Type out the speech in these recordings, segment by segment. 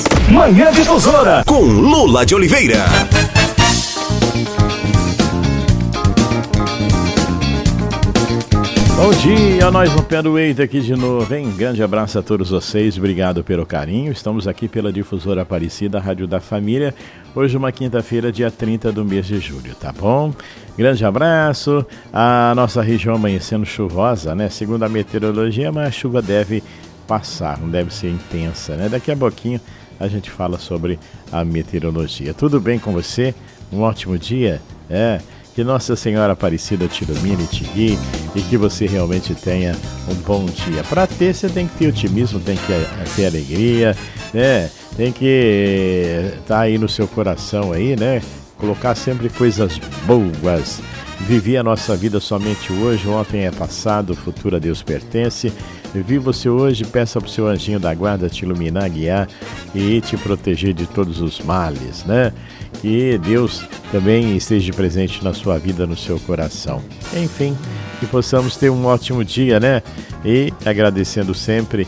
Manhã Difusora com Lula de Oliveira. Bom dia, nós no pé do Eita aqui de novo, hein? Grande abraço a todos vocês, obrigado pelo carinho. Estamos aqui pela Difusora Aparecida, Rádio da Família. Hoje uma quinta-feira, dia 30 do mês de julho, tá bom? Grande abraço. A nossa região amanhecendo chuvosa, né? Segundo a meteorologia, mas a chuva deve passar, não deve ser intensa, né? Daqui a pouquinho a gente fala sobre a meteorologia. Tudo bem com você? Um ótimo dia? Que Nossa Senhora Aparecida te ilumine e te guie e que você realmente tenha um bom dia. Para ter, você tem que ter otimismo, tem que ter alegria, né? Tem que estar aí no seu coração aí, né? Colocar sempre coisas boas. Viver a nossa vida somente hoje, ontem é passado, o futuro a Deus pertence. Viva você hoje, peça para o seu anjinho da guarda te iluminar, guiar e te proteger de todos os males, né? Que Deus também esteja presente na sua vida, no seu coração. Enfim, que possamos ter um ótimo dia, né? E agradecendo sempre,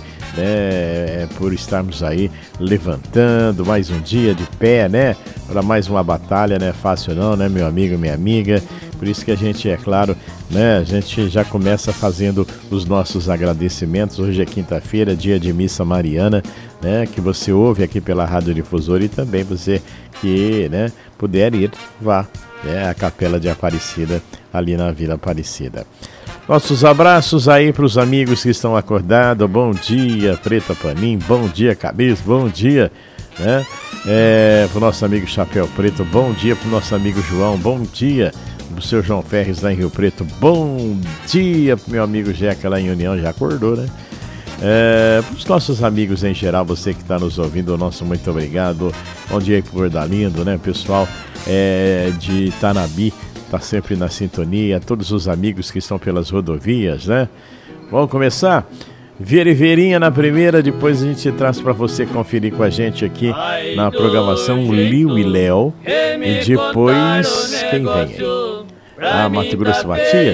né, por estarmos aí levantando mais um dia de pé, né? Para mais uma batalha, não é fácil não, né, meu amigo, minha amiga? Por isso que a gente, é claro, né, a gente já começa fazendo os nossos agradecimentos. Hoje é quinta-feira, dia de missa mariana, né, que você ouve aqui pela Rádio Difusora e também você que, né, puder ir, vá, né, à Capela de Aparecida, ali na Vila Aparecida. Nossos abraços aí para os amigos que estão acordados. Bom dia, Preta Panim, bom dia, Cabeça, bom dia, né? Para o nosso amigo Chapéu Preto, bom dia para o nosso amigo João, bom dia para o seu João Ferres lá em Rio Preto, bom dia para o meu amigo Jeca lá em União, já acordou, né? Para os nossos amigos em geral, você que está nos ouvindo, nosso muito obrigado. Bom dia aí para o Gordalindo, né? Pessoal de Tanabi, está sempre na sintonia, todos os amigos que estão pelas rodovias, né? Vamos começar? Vera e Verinha na primeira, depois a gente traz para você conferir com a gente aqui na programação Liu e Léo. E depois, quem vem aí? Mato Grosso Matias?